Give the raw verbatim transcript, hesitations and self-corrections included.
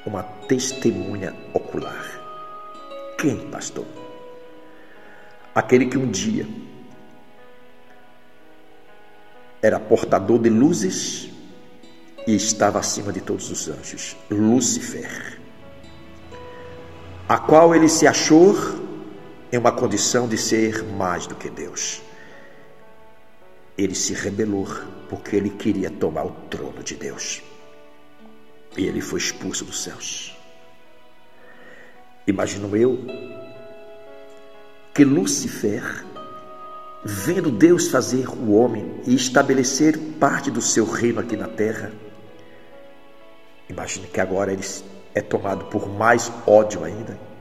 uma testemunha ocular. Quem, pastor? Aquele que um dia era portador de luzes e estava acima de todos os anjos, Lúcifer, a qual ele se achou em uma condição de ser mais do que Deus. Ele se rebelou porque ele queria tomar o trono de Deus. E ele foi expulso dos céus. Imagino eu que Lúcifer, vendo Deus fazer o homem e estabelecer parte do seu reino aqui na terra, imagine que agora ele é tomado por mais ódio ainda.